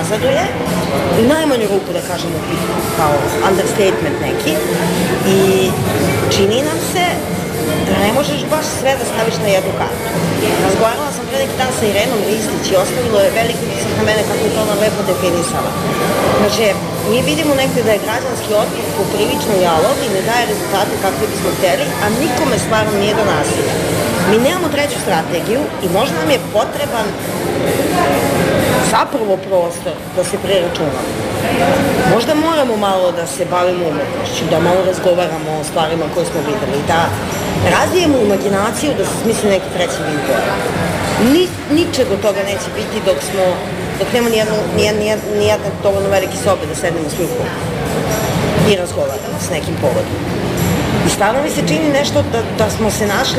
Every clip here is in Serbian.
nazaduje, u najmanju ruku da kažem upitno, kao understatement neki, i čini nam se da ne možeš baš sve da staviš na jednu kartu. Razgovarala sam pre neki dan sa Irenom Ristić i ostavilo je veliki utisak na mene kako je to ona lepo definisala. Znači, mi vidimo negde da je građanski otpor poprilično jalov i ne daje rezultate kakve bismo hteli, a nikome stvarno nije do nasilja. Mi nemamo treću strategiju i možda nam je potreban zapravo prostor da se preračunamo. Možda moramo malo da se bavimo umetnošću, da malo razgovaramo o stvarima koje smo videli, da razvijemo imaginaciju da se smisli neki treći vid boja. Ničeg od toga neće biti dok nema nijedne dovoljno velike sobe da sednemo s ljudkom i razgovaramo s nekim povodom. I stvarno mi se čini nešto da smo se našli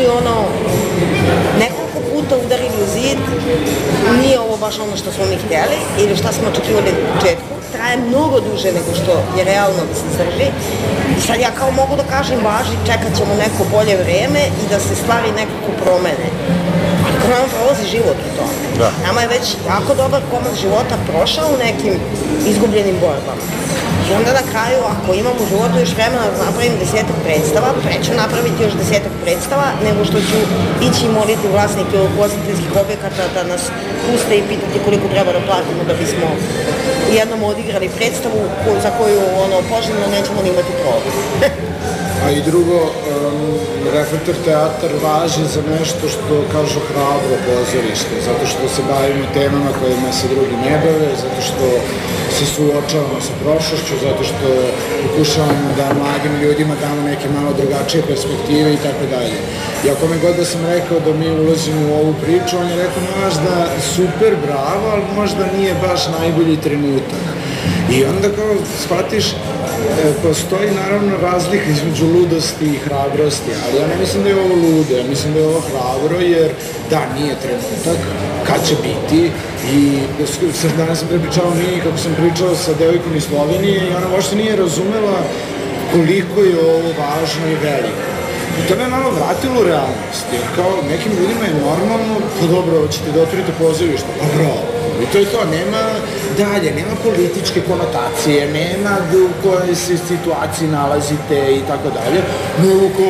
nekoliko puta udarili u zid, nije ovo baš ono što smo mi htjeli ili šta smo očekivali u početku, traje mnogo duže nego što je realno da se zdrži i sad ja kao mogu da kažem važi, čekat ćemo neko bolje vreme i da se stvari nekako promene. Ali kako nam prolazi život u tome. Nama je već jako dobar komad života prošao u nekim izgubljenim borbama. I onda na kraju, ako imam u životu još vremena da napravim 10 predstava, preću napraviti još 10 predstava, nego što ću ići i moliti vlasnike ugostiteljskih objekata da nas puste i pitati koliko treba da platimo da bismo jednom odigrali predstavu za koju poželjno nećemo ni imati probu. A i drugo, Reflektor teatar važi za nešto što kažu hrabro pozorište, zato što se bavimo temama kojima se drugi ne bave, zato što se suočavamo sa prošlošću, zato što pokušavamo da mladim ljudima damo neke malo drugačije perspektive i tako dalje. I ako me god da sam rekao da mi ulazimo u ovu priču, on je rekao možda super, bravo, ali možda nije baš najbolji trenutak. I onda kao shvatiš, postoji naravno razlika između ludosti i hrabrosti, ali ja ne mislim da je ovo ludo, ja mislim da je ovo hrabro jer da, nije trenutak, kad će biti i danas sam prepričao Mini kako sam pričao sa devojkom iz Slovenije i ona uopšte nije razumela koliko je ovo važno i veliko. I to me malo vratilo u realnost, jer kao nekim ljudima je normalno, pa dobro, hoćete da otvorite pozorište, pa bravo. I to je to, nema dalje, nema političke konotacije, nema u kojoj se situaciji nalazite i tako dalje, nego kao,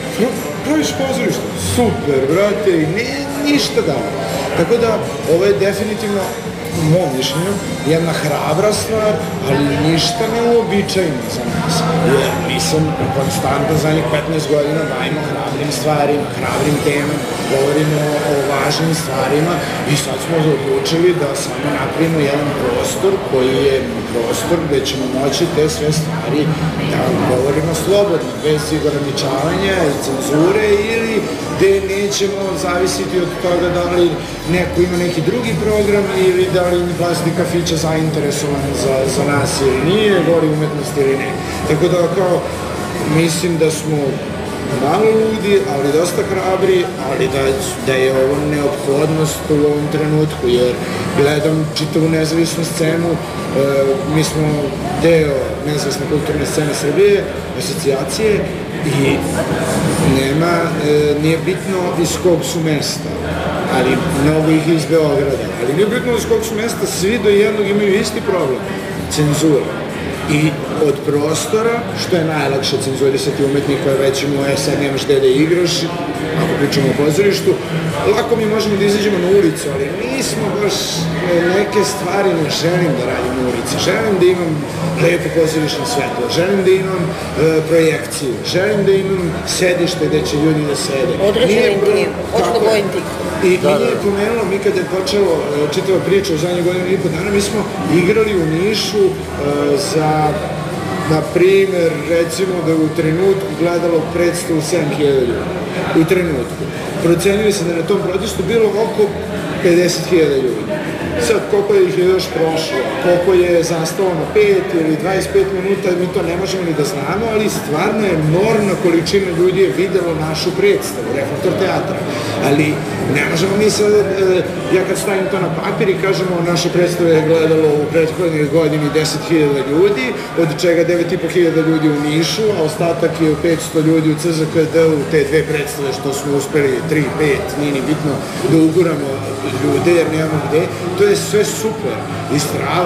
praviš pozorište, super, brate, i ništa dalje. Tako da, ovo je definitivno, u mom mišljenju, jedna hrabra stvar, ali ništa neuobičajno za nas. Jer mi sam konstantno za njih 15 godina bavimo hrabrim stvarima, hrabrim temama, govorimo o važnim stvarima i sad smo odlučili da samo napravimo jedan prostor koji je prostor gde ćemo moći te sve stvari da govorimo slobodno, bez ograničavanja i cenzure ili gde nećemo zavisiti od toga da li neko ima neki drugi program ili da li vlasnik kafića zainteresovan za nas ili nije, voli umetnost ili ne. Tako da kao, mislim da smo malo ludi, ali dosta hrabri, ali da je ovo neophodnost u ovom trenutku, jer gledam čitavu nezavisnu scenu, mi smo deo nezavisne kulturne scene Srbije, asocijacije, i nije bitno iz kog su mesta, ali mnogo ih iz Beograda, ali nije bitno iz kog su mesta, svi do jednog imaju isti problem, cenzura. I od prostora, što je najlakše cenzurisati umetnika, već imamo, sad nemaš gde da igraš, ako pričamo o pozorištu, lako mi možemo da izađemo na ulicu, ali nismo baš neke stvari ne želim da radim na ulici. Želim da imam lepo pozorišno svetlo, želim da imam projekciju, želim da imam sedište gde će ljudi da sede. Određeno intim, očito go intim. I mi je pomenulo, mi kada je počelo čitava priča u zadnjih godinu i po dana, mi smo igrali u Nišu za, na primer, recimo da u trenutku gledalo predstavu 7.000 ljudi. U trenutku. Procenjuje se da na tom protestu bilo oko 50.000 ljudi. Sad, koliko ih je još prošlo, koliko je zastalo na 5 ili 25 minuta, mi to ne možemo ni da znamo, ali stvarno je enormna količina ljudi je videlo našu predstavu, Reflektor teatra. Ali ne možemo mi sad, ja kad stavim to na papir i kažemo naše predstave je gledalo u prethodnoj godini 10.000 ljudi, od čega 9.500 ljudi u Nišu, a ostatak je 500 ljudi u CZKD-u, te dve predstave što smo uspeli, 3, 5, nije ni bitno da uguramo ljude jer nemamo gde, to je sve super i strava.